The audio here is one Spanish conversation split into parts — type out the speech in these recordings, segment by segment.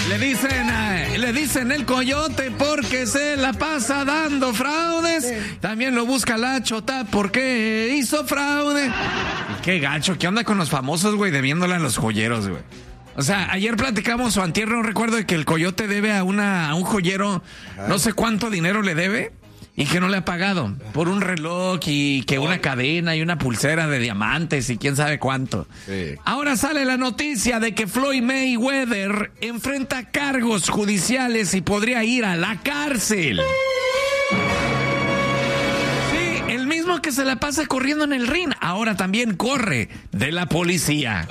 Le dicen el coyote porque se la pasa dando fraudes. También lo busca la chota porque hizo fraude. Y qué gacho, ¿qué onda con los famosos, güey, debiéndole a los joyeros, güey? O sea, ayer platicamos o antier, no recuerdo, de que el coyote debe a un joyero, no sé cuánto dinero le debe. Y que no le ha pagado por un reloj y que una cadena y una pulsera de diamantes y quién sabe cuánto. Sí. Ahora sale la noticia de que Floyd Mayweather enfrenta cargos judiciales y podría ir a la cárcel. Sí, el mismo que se la pasa corriendo en el ring, ahora también corre de la policía.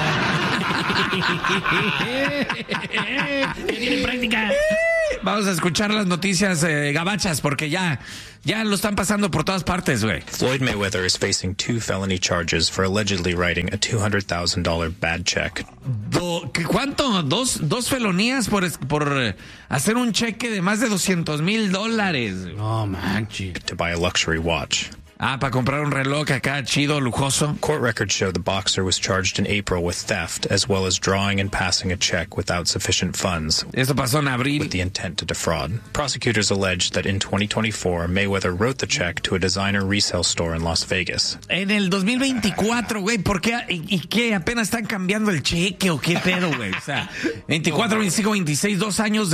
Tiene práctica. Vamos a escuchar las noticias gabachas porque ya lo están pasando por todas partes, güey. Floyd Mayweather is facing 2 felony charges for allegedly writing a $200,000 bad check. ¿Cuánto? ¿Dos felonías por hacer un cheque de más de $200,000? No manches. To buy a luxury watch. Para comprar un reloj acá chido, lujoso. Court records show the boxer was charged in April with theft, as well as drawing and passing a check without sufficient funds. Esto pasó en abril. With the intent to defraud. Prosecutors alleged that in 2024, Mayweather wrote the check to a designer resale store in Las Vegas. En el 2024, güey, ¿por qué? ¿Y qué? ¿Apenas están cambiando el cheque o qué pedo, güey? O sea, 24, 25, 26, 2 años